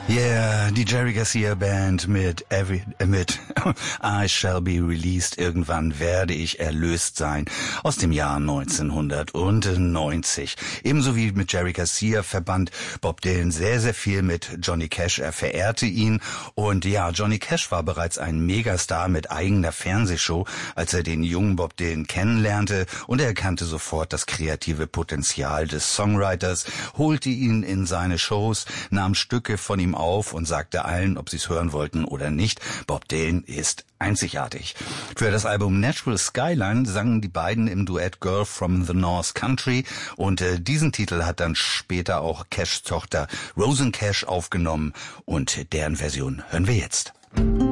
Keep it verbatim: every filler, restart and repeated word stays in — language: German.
Yeah, die Jerry Garcia Band mit Every, äh, mit I Shall Be Released, irgendwann werde ich erlöst sein, aus dem Jahr neunzehnhundertneunzig. Ebenso wie mit Jerry Garcia verband Bob Dylan sehr, sehr viel mit Johnny Cash. Er verehrte ihn und ja, Johnny Cash war bereits ein Megastar mit eigener Fernsehshow, als er den jungen Bob Dylan kennenlernte, und er erkannte sofort das kreative Potenzial des Songwriters, holte ihn in seine Shows, nahm Stücke von ihm auf und sagte allen, ob sie es hören wollten oder nicht: Bob Dylan ist einzigartig. Für das Album Natural Skyline sangen die beiden im Duett Girl from the North Country, und äh, diesen Titel hat dann später auch Cashs Tochter Rosanne Cash aufgenommen, und deren Version hören wir jetzt.